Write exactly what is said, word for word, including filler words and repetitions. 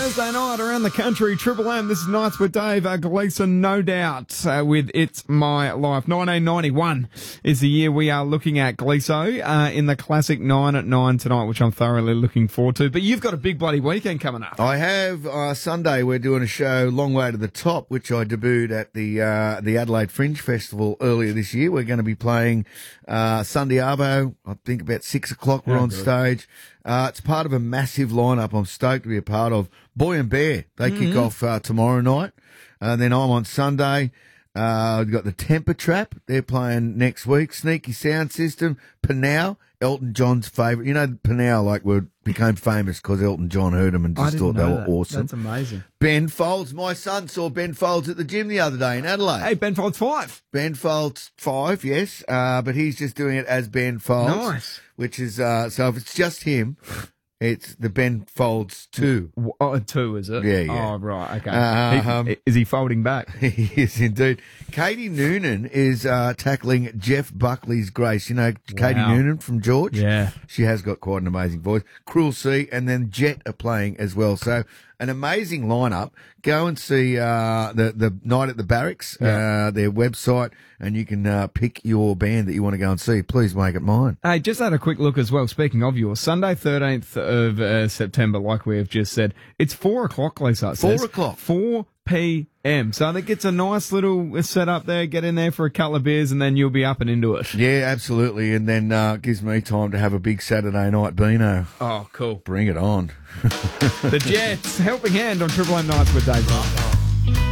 Thursday night around the country, Triple M. This is Nights with Dave uh, Gleeson, no doubt, uh, with It's My Life. nineteen ninety-one is the year we are looking at, Gleeso, uh, in the classic nine at nine tonight, which I'm thoroughly looking forward to. But you've got a big bloody weekend coming up. I have. Uh, Sunday, we're doing a show, Long Way to the Top, which I debuted at the uh, the Adelaide Fringe Festival earlier this year. We're going to be playing uh, Sunday Arvo, I think about six o'clock. We're Yeah, on good. stage. Uh, it's part of a massive lineup I'm stoked to be a part of. Boy and Bear, they Mm-hmm. kick off uh, tomorrow night. And then I'm on Sunday. Uh, we've got the Temper Trap. They're playing next week. Sneaky Sound System. Panau, Elton John's favourite. You know, Panau, like, were, became famous because Elton John heard them and I just didn't thought they know were that. awesome. That's amazing. Ben Folds. My son saw Ben Folds at the gym the other day in Adelaide. Hey, Ben Folds five. Ben Folds five, yes, uh, but he's just doing it as Ben Folds. Nice. Which is, uh, so if it's just him, it's the Ben Folds two. W- Oh, two, is it? Yeah, yeah. Oh, right, okay. Uh, He- um, is he folding back? Yes, indeed. Katie Noonan is uh, tackling Jeff Buckley's Grace. You know Katie Wow. Noonan from George? Yeah. She has got quite an amazing voice. Cruel Sea and then Jet are playing as well. So an amazing lineup. Go and see uh, the, the Night at the Barracks, Yeah. uh, their website, and you can uh, pick your band that you want to go and see. Please make it mine. Hey, just had a quick look as well. Speaking of yours, Sunday, thirteenth of uh, September, like we have just said, it's four o'clock, Lisa. It Four says. o'clock. Four p.m. So that gets a nice little set up there. Get in there for a couple of beers, and then you'll be up and into it. Yeah, absolutely. And then uh, gives me time to have a big Saturday night Beano. Oh, cool. Bring it on. The Jets, helping hand on Triple M Nights with Dave.